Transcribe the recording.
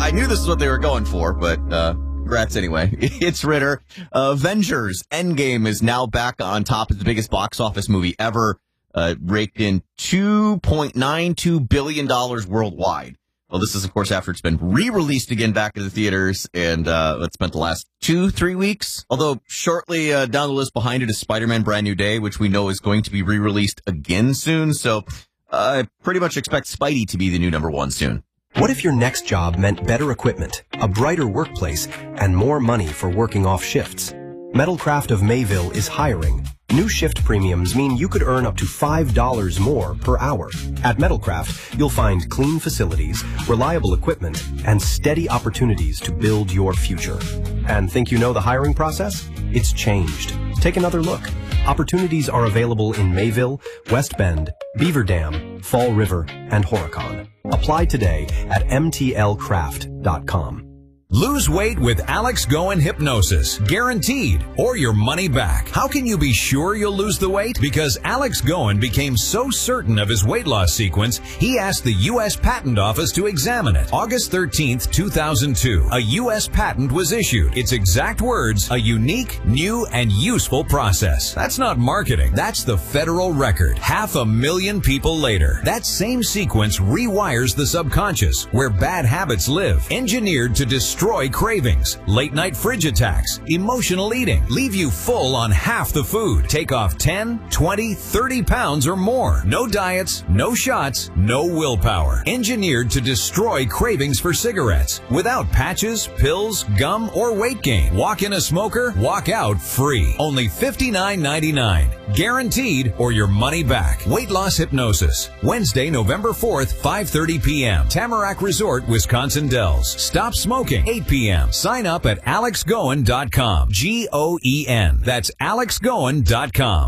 I knew this is what they were going for, but congrats anyway. It's Ritter. Avengers Endgame is now back on top as the biggest box office movie ever, raked in $2.92 billion worldwide. Well, this is, of course, after it's been re-released again back in the theaters, and it's spent the last 2-3 weeks. Although shortly down the list behind it is Spider-Man Brand New Day, which we know is going to be re-released again soon. So I pretty much expect Spidey to be the new number one soon. What if your next job meant better equipment, a brighter workplace, and more money for working off shifts? Metalcraft of Mayville is hiring. New shift premiums mean you could earn up to $5 more per hour. At Metalcraft, you'll find clean facilities, reliable equipment, and steady opportunities to build your future. And think you know the hiring process? It's changed. Take another look. Opportunities are available in Mayville, West Bend, Beaver Dam, Fall River, and Horicon. Apply today at mtlcraft.com. Lose weight with Alex Goen Hypnosis. Guaranteed. Or your money back. How can you be sure you'll lose the weight? Because Alex Goen became so certain of his weight loss sequence, he asked the U.S. Patent Office to examine it. August 13th, 2002, a U.S. patent was issued. Its exact words, a unique, new, and useful process. That's not marketing. That's the federal record. 500,000 people later. That same sequence rewires the subconscious, where bad habits live. Engineered to destroy cravings, late-night fridge attacks, emotional eating, leave you full on half the food, take off 10, 20, 30 pounds or more. No diets, no shots, no willpower. Engineered to destroy cravings for cigarettes, without patches, pills, gum, or weight gain. Walk in a smoker, walk out free. Only $59.99. Guaranteed or your money back. Weight loss hypnosis. Wednesday, November 4th, 5:30 p.m. Tamarack Resort, Wisconsin Dells. Stop smoking. 8 p.m. Sign up at alexgoen.com. Goen. That's alexgoen.com.